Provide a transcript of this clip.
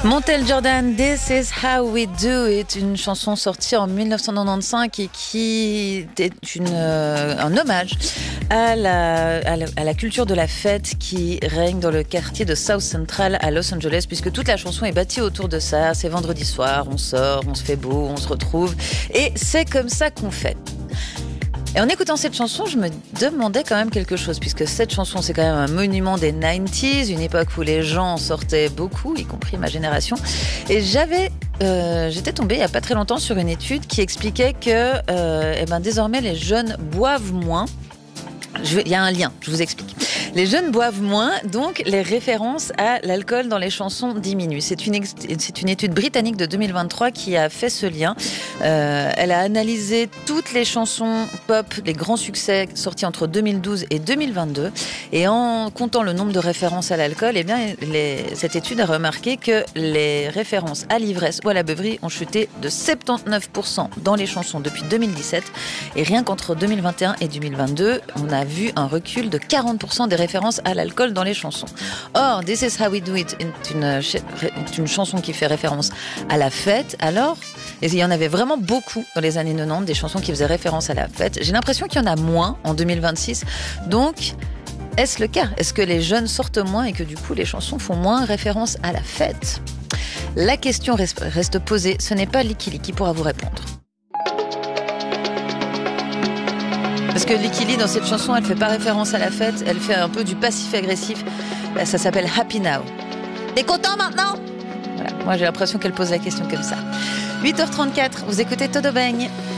Montel Jordan, This Is How We Do It, une chanson sortie en 1995 et qui est un hommage à la culture de la fête qui règne dans le quartier de South Central à Los Angeles, puisque toute la chanson est bâtie autour de ça. C'est vendredi soir, on sort, on se fait beau, on se retrouve et c'est comme ça qu'on fait. Et en écoutant cette chanson, je me demandais quand même quelque chose, puisque cette chanson, c'est quand même un monument des 90s, une époque où les gens sortaient beaucoup, y compris ma génération. Et j'étais tombée il n'y a pas très longtemps sur une étude qui expliquait que désormais, les jeunes boivent moins. Il y a un lien, je vous explique. Les jeunes boivent moins, donc les références à l'alcool dans les chansons diminuent. C'est une étude britannique de 2023 qui a fait ce lien. Elle a analysé toutes les chansons pop, les grands succès sortis entre 2012 et 2022. Et en comptant le nombre de références à l'alcool, cette étude a remarqué que les références à l'ivresse ou à la beuverie ont chuté de 79% dans les chansons depuis 2017. Et rien qu'entre 2021 et 2022, on a vu un recul de 40% des références à l'alcool dans les chansons. Or, This Is How We Do It est une chanson qui fait référence à la fête. Alors, il y en avait vraiment beaucoup dans les années 90, des chansons qui faisaient référence à la fête. J'ai l'impression qu'il y en a moins en 2026. Donc, est-ce le cas ? Est-ce que les jeunes sortent moins et que du coup, les chansons font moins référence à la fête ? La question reste posée. Ce n'est pas Licky qui pourra vous répondre. Parce que Licky Lee, dans cette chanson, elle fait pas référence à la fête, elle fait un peu du passif-agressif. Ça s'appelle Happy Now. T'es content maintenant ? Voilà. Moi, j'ai l'impression qu'elle pose la question comme ça. 8h34, vous écoutez Todo Bang.